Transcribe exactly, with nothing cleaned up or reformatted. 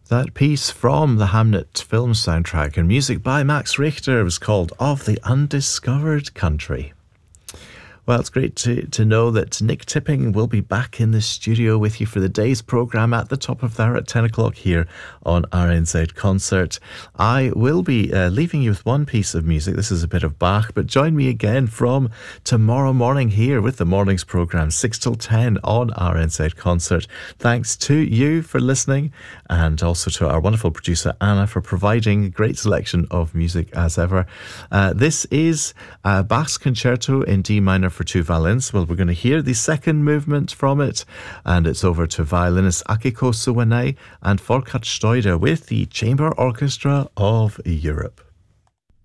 That piece from the Hamnet film soundtrack and music by Max Richter was called Of the Undiscovered Country. Well, it's great to, to know that Nick Tipping will be back in the studio with you for the day's programme at the top of the hour at ten o'clock here on R N Z Concert. I will be uh, leaving you with one piece of music. This is a bit of Bach, but join me again from tomorrow morning here with the morning's programme, six till ten on R N Z Concert. Thanks to you for listening, and also to our wonderful producer Anna for providing a great selection of music as ever. Uh, this is uh, Bach's Concerto in D minor for two violins. Well, we're going to hear the second movement from it, and it's over to violinist Akiko Suwanai and Forkat Stoider with the Chamber Orchestra of Europe.